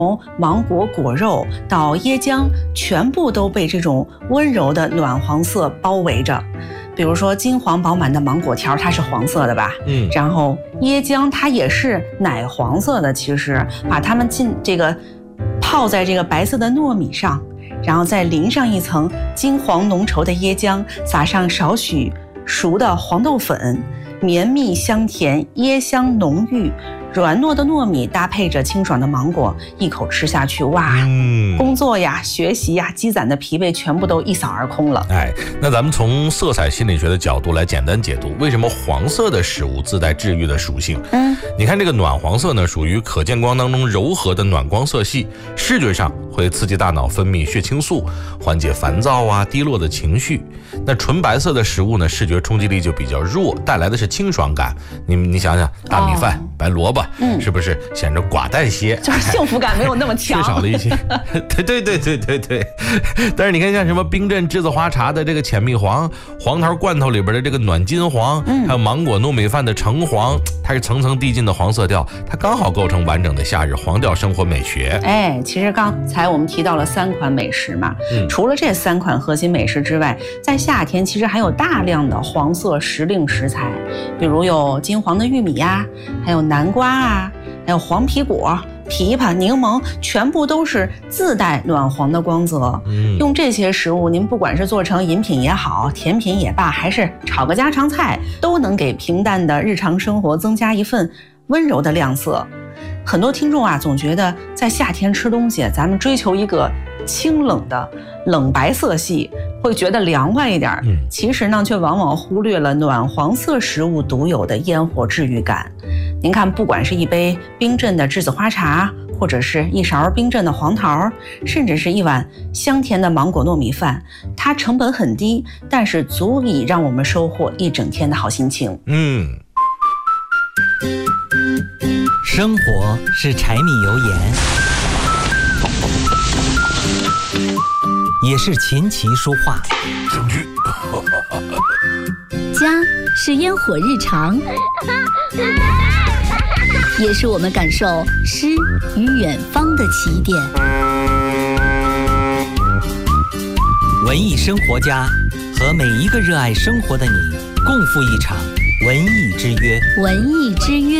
从芒果果肉到椰浆，全部都被这种温柔的暖黄色包围着。比如说金黄饱满的芒果条，它是黄色的吧？然后椰浆它也是奶黄色的，其实把它们泡在这个白色的糯米上，然后再淋上一层金黄浓稠的椰浆，撒上少许熟的黄豆粉，绵密香甜，椰香浓郁。软糯的糯米搭配着清爽的芒果，一口吃下去，哇，工作呀、学习呀、积攒的疲惫全部都一扫而空了。 那咱们从色彩心理学的角度来简单解读，为什么黄色的食物自带治愈的属性？你看这个暖黄色呢，属于可见光当中柔和的暖光色系，视觉上会刺激大脑分泌血清素，缓解烦躁啊、低落的情绪。那纯白色的食物呢，视觉冲击力就比较弱，带来的是清爽感。你想想，大米饭、白萝卜，是不是显得寡淡些？ 就是幸福感没有那么强， 缺少了一些。对。但是你看，像什么冰镇栀子花茶的这个浅蜜黄，黄桃罐头里边的这个暖金黄，还有芒果糯米饭的橙黄，它是层层递进的黄色调，它刚好构成完整的夏日黄调生活美学。 其实刚才我们提到了3款美食嘛，除了这3款核心美食之外，在夏天其实还有大量的黄色时令食材，比如有金黄的玉米呀，还有南瓜啊，还有黄皮果、枇杷、柠檬，全部都是自带暖黄的光泽。用这些食物，您不管是做成饮品也好，甜品也罢，还是炒个家常菜，都能给平淡的日常生活增加一份温柔的亮色。很多听众啊，总觉得在夏天吃东西，咱们追求一个清冷的冷白色系，会觉得凉快一点。其实呢，却往往忽略了暖黄色食物独有的烟火治愈感。您看，不管是一杯冰镇的栀子花茶，或者是一勺冰镇的黄桃，甚至是一碗香甜的芒果糯米饭，它成本很低，但是足以让我们收获一整天的好心情。 生活是柴米油盐，也是琴棋书画。 家是烟火日常，也是我们感受诗与远方的起点。 文艺生活家和每一个热爱生活的你，共赴一场文艺之约。 文艺之约。